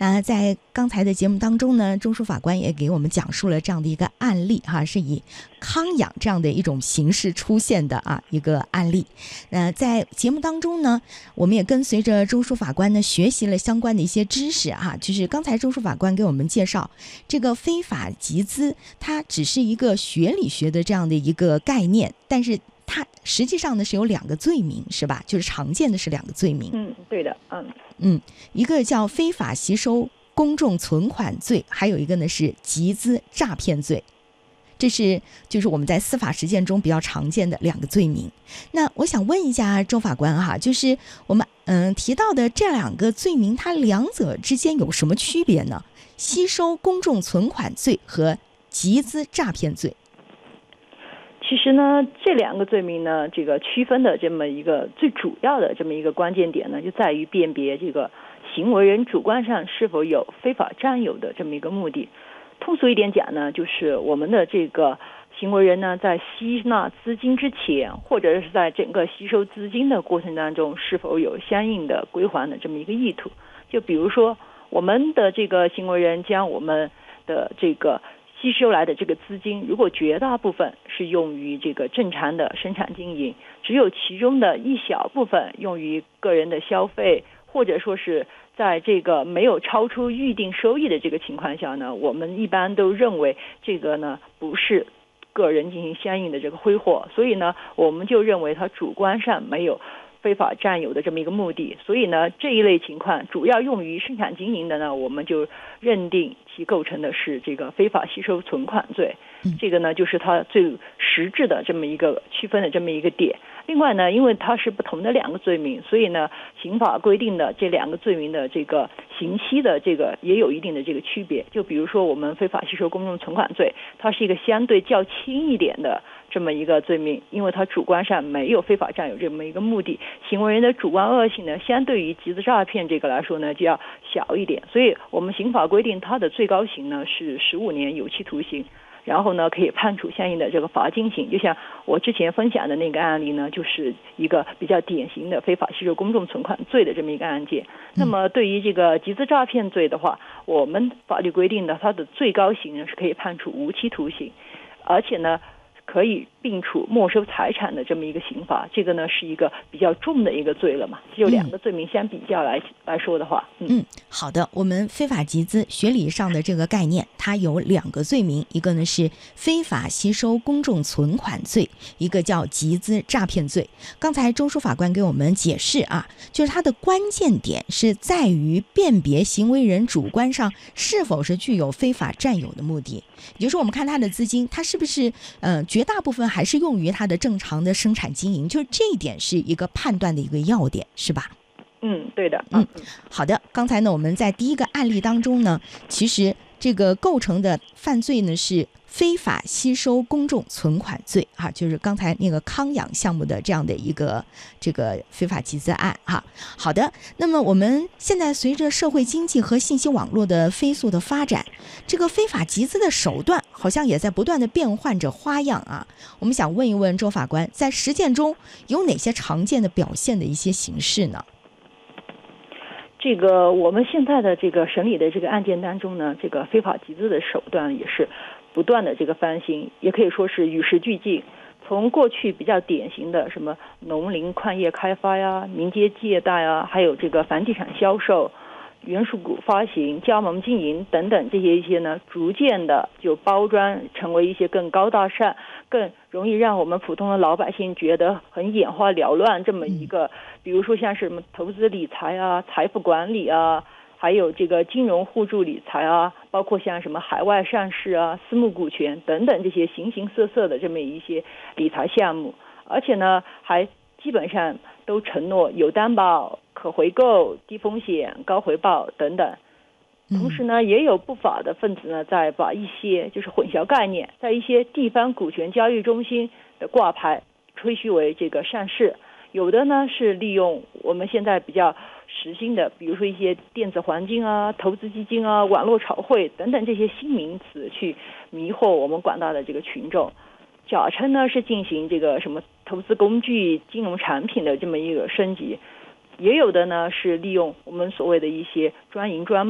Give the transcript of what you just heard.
那在刚才的节目当中呢，中枢法官也给我们讲述了这样的一个案例哈，是以康养这样的一种形式出现的一个案例。在节目当中呢，我们也跟随着中枢法官呢学习了相关的一些知识就是刚才中枢法官给我们介绍，这个非法集资它只是一个学理学的这样的一个概念，但是它实际上呢是有2个罪名，是吧？就是常见的是2个罪名。 对的。 一个叫非法吸收公众存款罪，还有一个呢是集资诈骗罪。这是就是我们在司法实践中比较常见的2个罪名。那我想问一下周法官就是我们提到的这2个罪名，它2者之间有什么区别呢？吸收公众存款罪和集资诈骗罪。 其实呢，这2个罪名呢，这个区分的这么一个最主要的这么一个关键点呢，就在于辨别这个行为人主观上是否有非法占有的这么一个目的。通俗一点讲呢，就是我们的这个行为人呢，在吸纳资金之前，或者是在整个吸收资金的过程当中，是否有相应的归还的这么一个意图。就比如说，我们的这个行为人将我们的这个吸收来的这个资金，如果绝大部分是用于这个正常的生产经营，只有其中的一小部分用于个人的消费，或者说是在这个没有超出预定收益的这个情况下呢，我们一般都认为这个呢不是个人进行相应的这个挥霍，所以呢我们就认为他主观上没有非法占有的这么一个目的。所以呢这一类情况主要用于生产经营的呢，我们就认定其构成的是这个非法吸收存款罪。这个呢就是它最实质的这么一个区分的这么一个点。另外呢，因为它是不同的2个罪名，所以呢刑法规定的这2个罪名的这个刑期的这个也有一定的这个区别。就比如说我们非法吸收公众存款罪，它是一个相对较轻一点的这么一个罪名，因为它主观上没有非法占有这么一个目的，行为人的主观恶性呢相对于集资诈骗这个来说呢就要小一点，所以我们刑法规定它的最高刑呢是15年有期徒刑，然后呢可以判处相应的这个罚金刑。就像我之前分享的那个案例呢，就是一个比较典型的非法吸收公众存款罪的这么一个案件。那么对于这个集资诈骗罪的话，我们法律规定的它的最高刑呢是可以判处无期徒刑，而且呢可以并处没收财产的这么一个刑罚。这个呢是一个比较重的一个罪了嘛，就2个罪名相比较来说的话。 好的，我们非法集资学理上的这个概念，它有2个罪名，一个呢是非法吸收公众存款罪，一个叫集资诈骗罪。刚才中枢法官给我们解释就是它的关键点是在于辨别行为人主观上是否是具有非法占有的目的。也就是说，我们看他的资金，他是不是绝大部分还是用于他的正常的生产经营，就是这一点是一个判断的一个要点，是吧？ 对的。 好的。刚才呢，我们在第一个案例当中呢，其实这个构成的犯罪呢是非法吸收公众存款罪就是刚才那个康养项目的这样的一个这个非法集资案好的，那么我们现在随着社会经济和信息网络的飞速的发展，这个非法集资的手段好像也在不断的变换着花样我们想问一问周法官，在实践中有哪些常见的表现的一些形式呢？ 这个我们现在的这个审理的这个案件当中呢，这个非法集资的手段也是不断的这个翻新，也可以说是与时俱进。从过去比较典型的什么农林矿业开发呀、民间借贷还有这个房地产销售、原属股发行、加盟经营等等这些一些呢，逐渐的就包装成为一些更高大上、更容易让我们普通的老百姓觉得很眼花缭乱这么一个，比如说像是什么投资理财财富管理还有这个金融互助理财包括像什么海外上市私募股权等等这些形形色色的这么一些理财项目，而且呢还基本上都承诺有担保、可回购、低风险、高回报等等。同时呢，也有不法的分子呢，在把一些就是混淆概念，在一些地方股权交易中心的挂牌吹嘘为这个上市，有的呢是利用我们现在比较时兴的，比如说一些电子黄金投资基金网络炒汇等等这些新名词去迷惑我们广大的这个群众。假称呢是进行这个什么投资工具、金融产品的这么一个升级，也有的呢是利用我们所谓的一些专营专卖